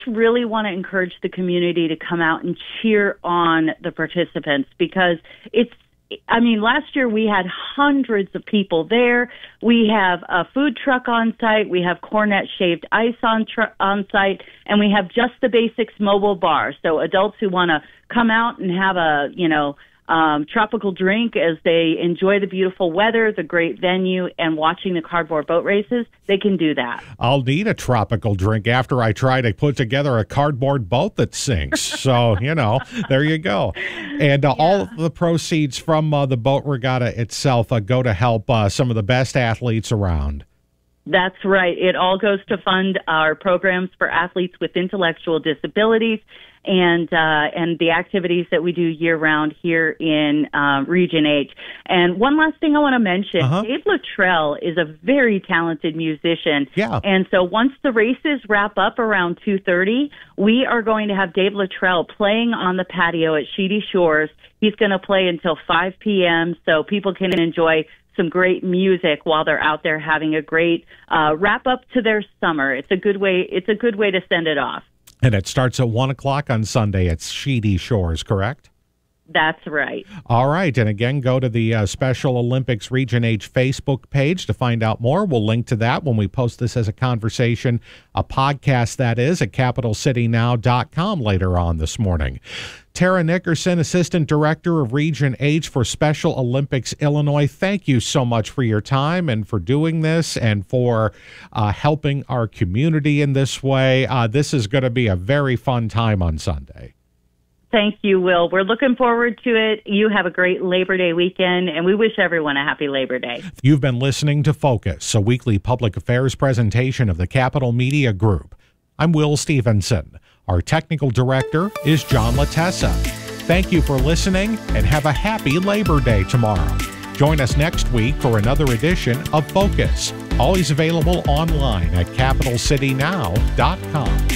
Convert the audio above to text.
really want to encourage the community to come out and cheer on the participants because last year we had hundreds of people there. We have a food truck on site. We have Cornet Shaved Ice on site. And we have Just the Basics mobile bar. So adults who want to come out and have a, tropical drink as they enjoy the beautiful weather, the great venue, and watching the cardboard boat races, they can do that. I'll need a tropical drink after I try to put together a cardboard boat that sinks. So, there you go. And all of the proceeds from the boat regatta itself go to help some of the best athletes around. That's right. It all goes to fund our programs for athletes with intellectual disabilities and the activities that we do year-round here in Region H. And one last thing I want to mention, Dave Luttrell is a very talented musician. Yeah. And so once the races wrap up around 2:30, we are going to have Dave Luttrell playing on the patio at Sheedy Shores. He's going to play until 5 p.m. so people can enjoy some great music while they're out there having a great wrap up to their summer. It's a good way to send it off. And it starts at 1 o'clock on Sunday at Sheedy Shores, correct? That's right. All right. And again, go to the Special Olympics Region H Facebook page to find out more. We'll link to that when we post this as a conversation, a podcast that is, at capitalcitynow.com later on this morning. Tara Nickerson, Assistant Director of Region H for Special Olympics Illinois, thank you so much for your time and for doing this and for helping our community in this way. This is going to be a very fun time on Sunday. Thank you, Will. We're looking forward to it. You have a great Labor Day weekend, and we wish everyone a happy Labor Day. You've been listening to Focus, a weekly public affairs presentation of the Capital Media Group. I'm Will Stevenson. Our technical director is John Latessa. Thank you for listening, and have a happy Labor Day tomorrow. Join us next week for another edition of Focus, always available online at capitalcitynow.com.